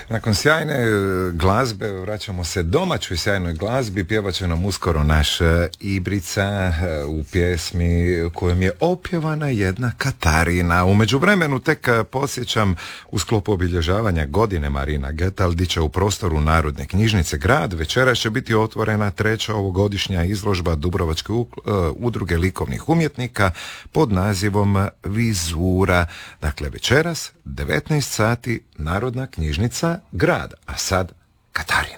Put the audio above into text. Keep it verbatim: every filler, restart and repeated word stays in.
Nakon sjajne glazbe vraćamo se domaćoj sjajnoj glazbi. Pjevat će nam uskoro naš Ibrica u pjesmi kojom je opjevana jedna Katarina. U međuvremenu tek posjećam u sklopu obilježavanja godine Marina Getaldića u prostoru Narodne knjižnice Grad. Večeras će biti otvorena treća ovogodišnja izložba Dubrovačke udruge likovnih umjetnika pod nazivom Vizura. Dakle, večeras devetnaest sati Narodna knjižnica Grad, a sad Katarina.